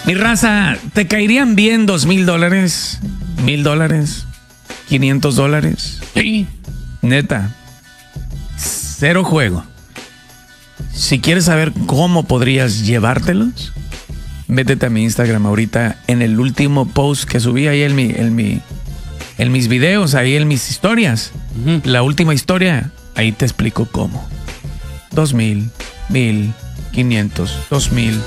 Mi raza, ¿te caerían bien $2,000? $1,000, $500. Sí. Neta, cero juego. Si quieres saber cómo podrías llevártelos, métete a mi Instagram ahorita en el último post que subí ahí en mis videos, ahí en mis historias. La última historia, ahí te explico cómo. 2,000, 1,000, 500, 2,000.